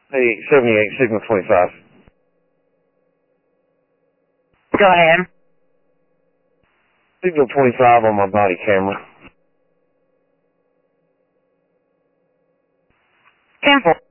Hey, 78, signal 25. Go ahead. Signal 25 on my body camera. 10-4.